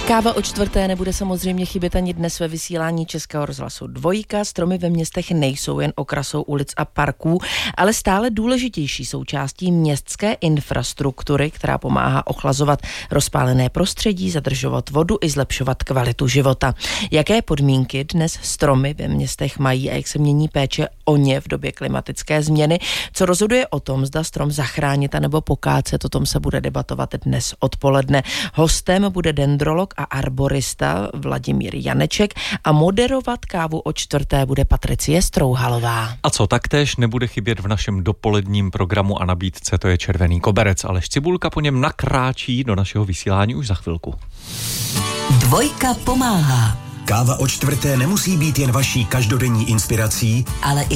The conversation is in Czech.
Káva o čtvrté nebude samozřejmě chybět ani dnes ve vysílání Českého rozhlasu Dvojka. Stromy ve městech nejsou jen okrasou ulic a parků, ale stále důležitější součástí městské infrastruktury, která pomáhá ochlazovat rozpálené prostředí, zadržovat vodu i zlepšovat kvalitu života. Jaké podmínky dnes stromy ve městech mají a jak se mění péče o ně v době klimatické změny? Co rozhoduje o tom, zda strom zachránit anebo pokácet, o tom se bude debatovat dnes odpoledne. Hostem bude dendrolog a arborista Vladimír Janeček a moderovat kávu o čtvrté bude Patricie Strouhalová. A co taktéž nebude chybět v našem dopoledním programu a nabídce, to je Červený koberec. Aleš Cibulka po něm nakráčí do našeho vysílání už za chvilku. Dvojka pomáhá. Káva o čtvrté nemusí být jen vaší každodenní inspirací, ale